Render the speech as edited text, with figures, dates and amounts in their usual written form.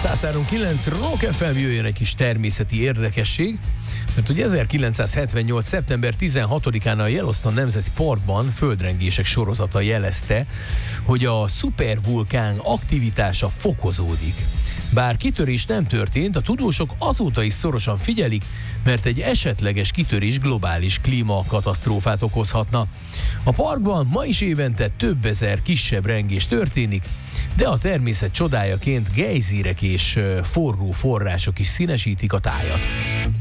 103.9 Rock FM, jöjjön egy kis természeti érdekesség, mert ugye 1978. szeptember 16-án a Yellowstone Nemzeti Parkban földrengések sorozata jelezte, hogy a szupervulkán aktivitása fokozódik. Bár kitörés nem történt, a tudósok azóta is szorosan figyelik, mert egy esetleges kitörés globális klímakatasztrófát okozhatna. A parkban ma is évente több ezer kisebb rengés történik, de a természet csodájaként gejzírek és forró források is színesítik a tájat.